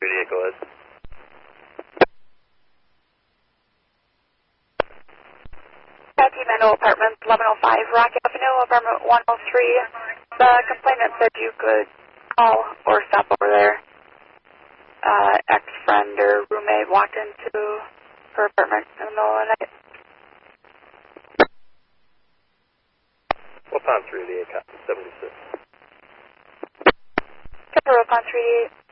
38, go ahead. Patty Mendel Apartments, 1105 Rock Avenue, apartment 103. The complainant said you could call or stop over there. Ex-friend or roommate walked into her apartment in the middle of the night. What on 38, copy 76? Control on 38.